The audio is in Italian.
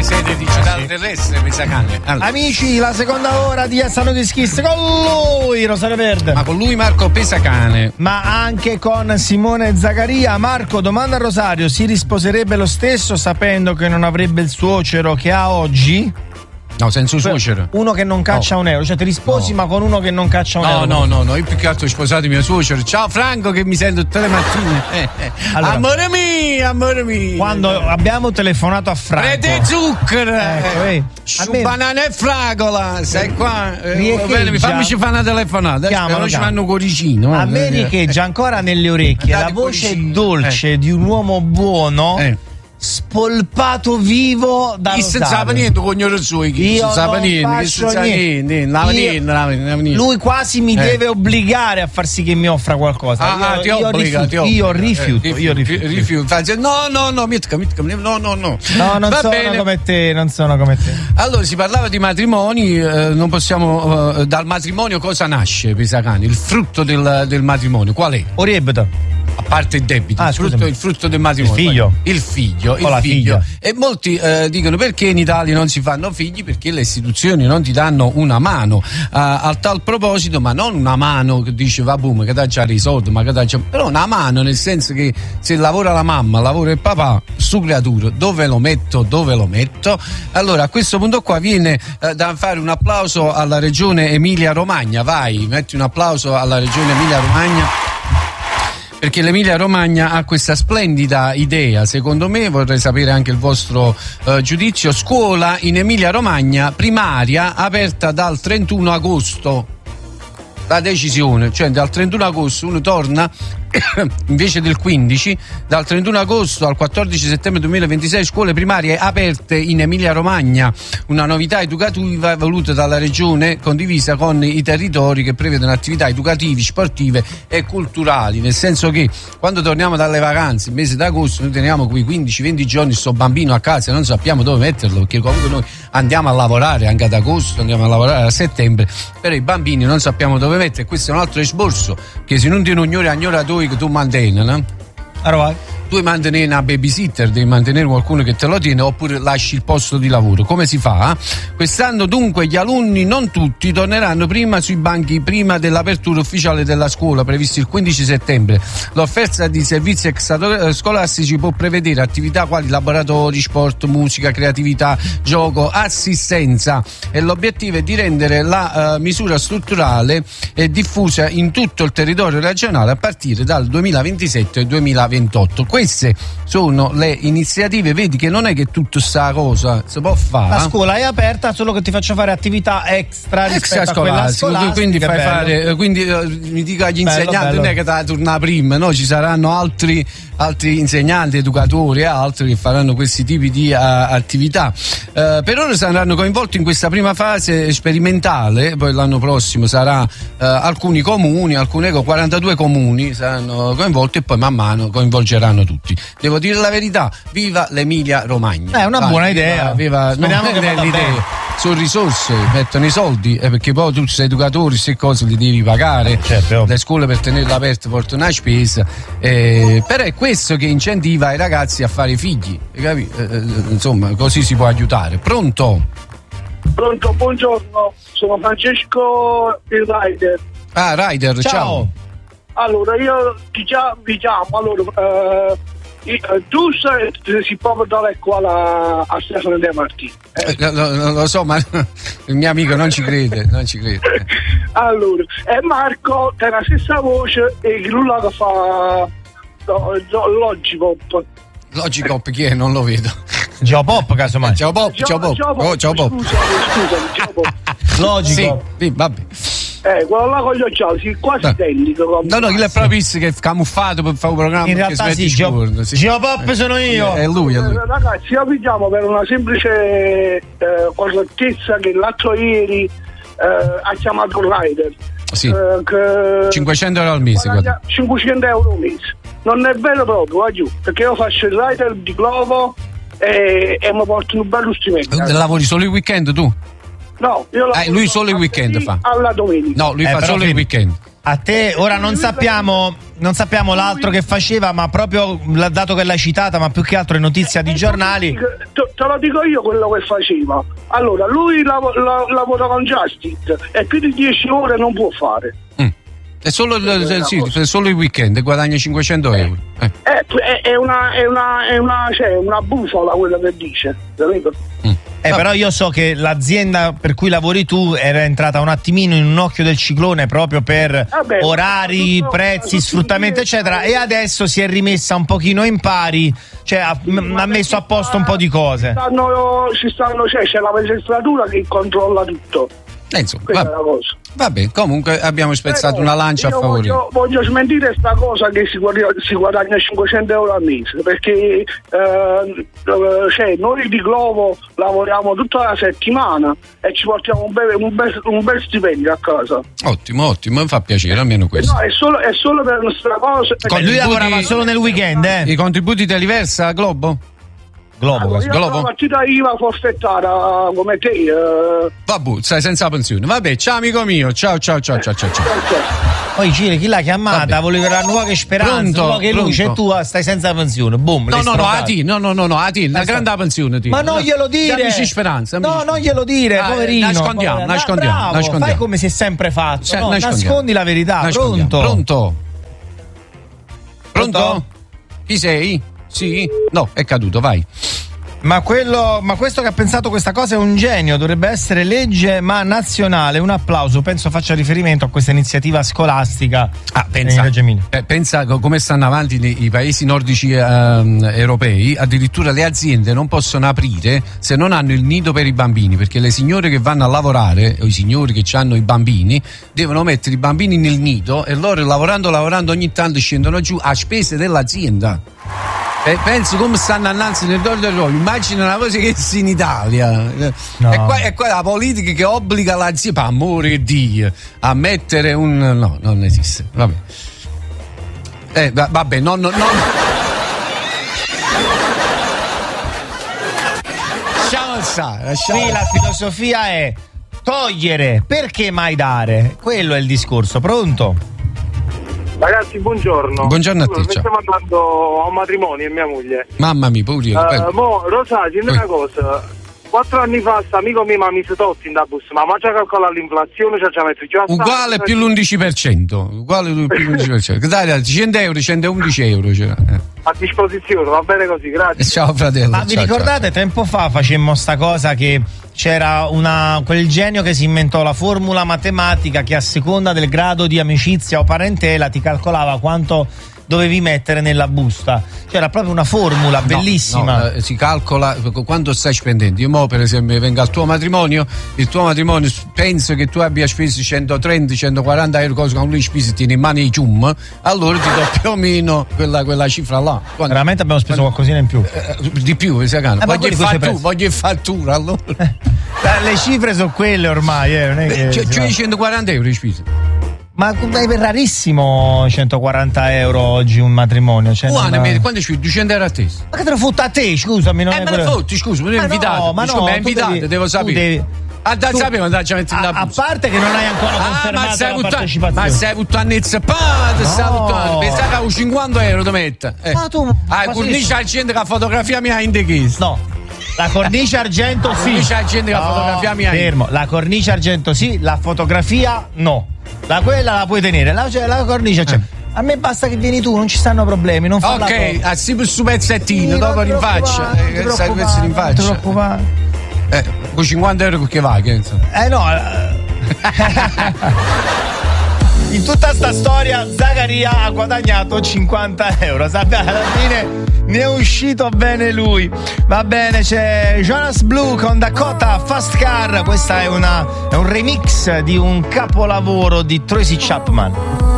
sede digitale terrestre, Pisacane. Allora. Amici, la seconda ora di Stanno di Schiss con lui, Rosario Verde. Ma con lui Marco Pisacane. Ma anche con Simone Zaccaria. Marco, domanda a Rosario: si risposerebbe lo stesso sapendo che non avrebbe il suocero che ha oggi? No, senza suocero. Uno che non caccia un euro, cioè ti risposi ma con uno che non caccia un euro. No, io più che altro ho sposato mio suocero. Ciao Franco che mi sento tutte le mattine. Allora, amore mio. Quando abbiamo telefonato a Franco. Prete zucchero. Su banana e fragola. Sei qua. Bene, fammici fare una telefonata. Però ci fanno cuoricino. A me riecheggia ancora nelle orecchie la voce dolce di un uomo buono. Spolpato vivo da Rosario. Non sa niente con il suo. Lui quasi mi deve obbligare a far sì che mi offra qualcosa. Io rifiuto. No, mitka. No. No, non sono come te. Allora, si parlava di matrimoni, non possiamo. Dal matrimonio cosa nasce, Pisacani? Il frutto del matrimonio, qual è? Oriebita. A parte il debito, il frutto del matrimonio. Il figlio. E molti dicono: perché in Italia non si fanno figli? Perché le istituzioni non ti danno una mano. A tal proposito, ma non una mano che dice va boom, che dà già i soldi, ma che dà già. Però una mano nel senso che se lavora la mamma, lavora il papà, su creatura, dove lo metto? Allora a questo punto qua viene da fare un applauso alla regione Emilia Romagna. Vai, metti un applauso alla regione Emilia Romagna. Perché l'Emilia Romagna ha questa splendida idea, secondo me, vorrei sapere anche il vostro giudizio. Scuola in Emilia Romagna primaria aperta dal 31 agosto. La decisione, cioè dal 31 agosto uno torna invece del 15, dal 31 agosto al 14 settembre 2026 scuole primarie aperte in Emilia Romagna, una novità educativa voluta dalla regione condivisa con i territori che prevedono attività educative, sportive e culturali, nel senso che quando torniamo dalle vacanze il mese d'agosto noi teniamo quei 15-20 giorni sto bambino a casa e non sappiamo dove metterlo, perché comunque noi andiamo a lavorare anche ad agosto, andiamo a lavorare a settembre, però i bambini non sappiamo dove mettere. Questo è un altro esborso che se non ti ignori agnoratori che tu mantieni, no? Allora, tu devi mantenere una babysitter, devi mantenere qualcuno che te lo tiene oppure lasci il posto di lavoro. Come si fa? Quest'anno dunque gli alunni, non tutti, torneranno prima sui banchi prima dell'apertura ufficiale della scuola previsto il 15 settembre. L'offerta di servizi extrascolastici può prevedere attività quali laboratori, sport, musica, creatività, gioco, assistenza e l'obiettivo è di rendere la misura strutturale e diffusa in tutto il territorio regionale a partire dal 2027 e 2028. Queste sono le iniziative, vedi che non è che tutto sta cosa si può fare. La scuola è aperta, solo che ti faccio fare attività extra rispetto a quella scolastica, quindi fai fare, quindi mi dico agli insegnanti non è che da tornare prima, no? Ci saranno altri insegnanti, educatori e altri che faranno questi tipi di attività. Per ora saranno coinvolti in questa prima fase sperimentale, poi l'anno prossimo sarà alcuni comuni, 42 comuni saranno coinvolti e poi man mano coinvolgeranno tutti. Devo dire la verità, viva l'Emilia Romagna. È una buona idea. Speriamo che l'idea. Sono risorse, mettono i soldi, perché poi tu sei educatori, queste cose li devi pagare. Certo. Le scuole per tenerle aperte portano una spesa, però è questo che incentiva i ragazzi a fare figli, insomma, così si può aiutare. Pronto, buongiorno, sono Francesco il Rider. Ah, Rider, ciao. Allora, io vi chiamo, allora, tu si può dare qua a Stefano De Martino. Lo so, ma il mio amico non ci crede. Allora, e Marco ha la stessa voce e lui la fa Logicop. Logicop chi è? Non lo vedo. Geopop, casomai. Geopop. Scusami, Geopop. Logicop. Sì, vabbè. Quello là con gli occhiali, quasi identico. No, che è proprio che è camuffato per fare un programma. In realtà sì, Geopop sono io. È lui. Ragazzi, io vi chiamo per una semplice correttezza che l'altro ieri ha chiamato Rider. Sì. 500 euro al mese. 500 euro al mese. Non è vero proprio, perché io faccio il Rider di Glovo e mi porto un bello strumento. Lavori solo il weekend tu? No, io lui solo il weekend fa. Alla domenica. No, lui fa solo il weekend. A te ora non sappiamo l'altro che faceva, ma proprio dato che l'hai citata, ma più che altro è notizia di giornali. Te lo dico io quello che faceva. Allora, lui lavora con Justice e più di 10 ore non può fare. È solo il weekend, guadagna 500 euro. È una bufala quella che dice, capito? Però io so che l'azienda per cui lavori tu era entrata un attimino in un occhio del ciclone proprio per orari, prezzi, sfruttamento eccetera, e adesso si è rimessa un pochino in pari, cioè ha messo a posto un po' di cose. C'è la magistratura che controlla tutto. Insomma, vabbè, comunque abbiamo spezzato una lancia a favore. Voglio smentire questa cosa che si guadagna 500 euro al mese, perché noi di Glovo lavoriamo tutta la settimana e ci portiamo un bel stipendio a casa. Ottimo, mi fa piacere almeno questo. No, è solo per questa cosa. Lui lavorava solo nel weekend, I contributi te li versa a Globo? Globo. La partita IVA forfettata come te. Vabbè, sei senza pensione. Vabbè, ciao amico mio. Ciao. Poi Cile, chi l'ha chiamata? Vabbè. Voleva la nuova speranza, nuova luce, e tu stai senza pensione. Boom. No, a te, la grande pensione. Ma non glielo dire. Amici speranza. No, non glielo dire, poverino. Nascondiamo. Fai come si è sempre fatto. Nascondi la verità. Pronto? Chi sei? Sì? No, è caduto, vai. Ma questo che ha pensato questa cosa è un genio, dovrebbe essere legge ma nazionale. Un applauso, penso faccia riferimento a questa iniziativa scolastica. Pensa come stanno avanti i paesi nordici europei. Addirittura le aziende non possono aprire se non hanno il nido per i bambini, perché le signore che vanno a lavorare o i signori che hanno i bambini devono mettere i bambini nel nido e loro lavorando ogni tanto scendono giù a spese dell'azienda. Penso come stanno annanzi nel Dorderolo. Immagina una cosa che è in Italia. No. È qua la politica che obbliga l'azienda, per amore di Dio, a mettere un. No, non esiste. Vabbè, non. Lasciamo stare. Qui la filosofia è togliere, perché mai dare? Quello è il discorso. Pronto? Ragazzi, buongiorno. Buongiorno a te. Mi stiamo andando a un matrimonio e mia moglie. Mamma mia, pure. Rosa, dimmi una cosa. 4 anni fa sto amico mio mi ha messo totti in da bus, ma già calcolare l'inflazione, già messo già uguale più l'11%. Uguale più l'11%. Dai, 100 euro, 111 euro c'era. A disposizione, va bene così, grazie. Ciao fratello. Ma vi ricordate tempo fa facemmo sta cosa che c'era quel genio che si inventò la formula matematica che a seconda del grado di amicizia o parentela ti calcolava quanto dovevi mettere nella busta. C'era proprio una formula bellissima. Si calcola quanto stai spendendo. Io mo per esempio vengo al tuo matrimonio, il tuo matrimonio penso che tu abbia speso 130-140 euro, cosa con lui spesi tieni in mano i cium, allora ti do più o meno quella cifra là. Veramente abbiamo speso qualcosina in più. Di più, voglio fattura allora. Le cifre sono quelle ormai, non è che cioè 140 euro hai speso. Ma è rarissimo 140 euro oggi un matrimonio. Quando ci 200 euro a te? Ma che te lo fotti a te, scusami? Me ne fotti, scusa, mi hai invitato. Ma no, mi hai invitato, devo sapere. Sapevo andare a mettere la busta. A parte che non hai ancora confermato la partecipazione. Ma sei avuto annezzato, pensavo che avevo 50 euro da mettere. Ma tu cornice argento che la fotografia mia in the No. La cornice argento sì. La cornice argento che la fotografia mia fermo. La cornice argento sì, la fotografia no. Quella la puoi tenere, la cornice c'è. A me basta che vieni tu, non ci stanno problemi, non fa ok, sì, su pezzettino, dopo rinfaccia. Sai pezzo rinfaccia. Non ti preoccupare. Con 50 euro che va, che insomma. No. In tutta sta storia Zaccaria ha guadagnato 50 euro. Alla fine ne è uscito bene lui. Va bene, c'è Jonas Blue con Dakota Fast Car. Questa è un remix di un capolavoro di Tracy Chapman.